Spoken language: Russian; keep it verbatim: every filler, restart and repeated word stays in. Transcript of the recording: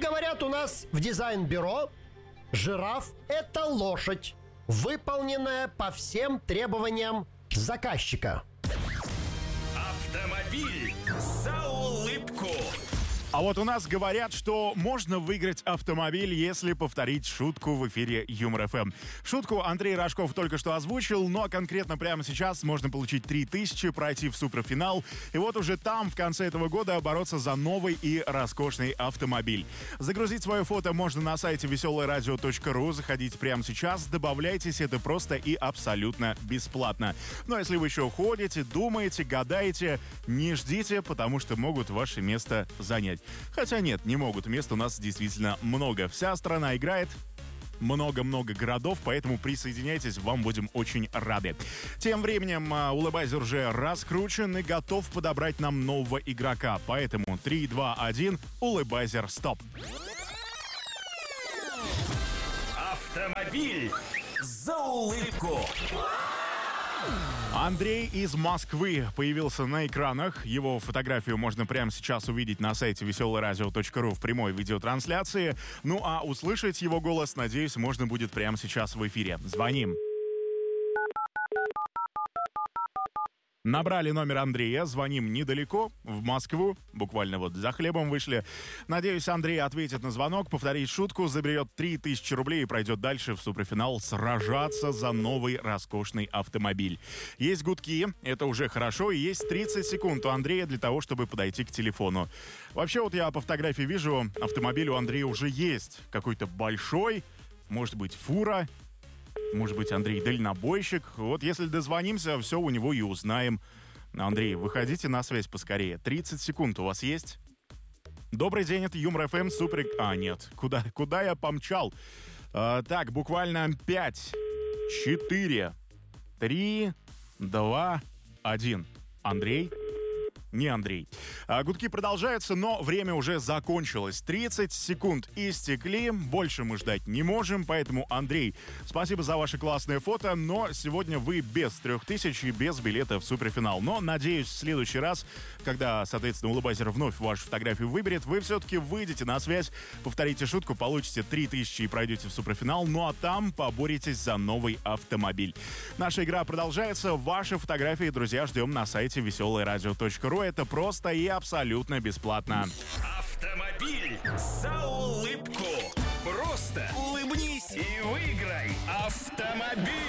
говорят у нас в дизайн-бюро, жираф – это лошадь, выполненная по всем требованиям заказчика. Автомобиль за улыбку. А вот у нас говорят, что можно выиграть автомобиль, если повторить шутку в эфире Юмор эф эм. Шутку Андрей Рожков только что озвучил, но конкретно прямо сейчас можно получить три тысячи, пройти в суперфинал, и вот уже там в конце этого года бороться за новый и роскошный автомобиль. Загрузить свое фото можно на сайте веселое радио точка ру, заходите прямо сейчас, добавляйтесь, это просто и абсолютно бесплатно. Но если вы еще ходите, думаете, гадаете, не ждите, потому что могут ваше место занять. Хотя нет, не могут. Мест у нас действительно много. Вся страна играет. Много-много городов, поэтому присоединяйтесь, вам будем очень рады. Тем временем Улыбайзер уже раскручен и готов подобрать нам нового игрока. Поэтому три, два, один, Улыбайзер, стоп. Автомобиль за улыбку. Андрей из Москвы появился на экранах. Его фотографию можно прямо сейчас увидеть на сайте веселое радио точка ру в прямой видеотрансляции. Ну а услышать его голос, надеюсь, можно будет прямо сейчас в эфире. Звоним. Набрали номер Андрея, звоним недалеко, в Москву, буквально вот за хлебом вышли. Надеюсь, Андрей ответит на звонок, повторит шутку, заберет три тысячи рублей и пройдет дальше в суперфинал сражаться за новый роскошный автомобиль. Есть гудки, это уже хорошо, и есть тридцать секунд у Андрея для того, чтобы подойти к телефону. Вообще, вот я по фотографии вижу, автомобиль у Андрея уже есть. Какой-то большой, может быть, фура. Может быть, Андрей дальнобойщик. Вот если дозвонимся, все у него и узнаем. Андрей, выходите на связь поскорее. тридцать секунд у вас есть? Добрый день, это Юмор эф эм, супер... А, нет, куда, куда я помчал? А, так, буквально пять, четыре, три, два, один. Андрей? Не Андрей. А, гудки продолжаются, но время уже закончилось. тридцать секунд истекли, больше мы ждать не можем, поэтому, Андрей, спасибо за ваше классное фото, но сегодня вы без трех тысяч и без билета в суперфинал. Но, надеюсь, в следующий раз, когда, соответственно, Улыбайзер вновь вашу фотографию выберет, вы все-таки выйдете на связь, повторите шутку, получите три тысячи и пройдете в суперфинал, ну а там поборетесь за новый автомобиль. Наша игра продолжается. Ваши фотографии, друзья, ждем на сайте веселое радио точка ру. Это просто и абсолютно бесплатно. Автомобиль за улыбку. Просто улыбнись и выиграй автомобиль.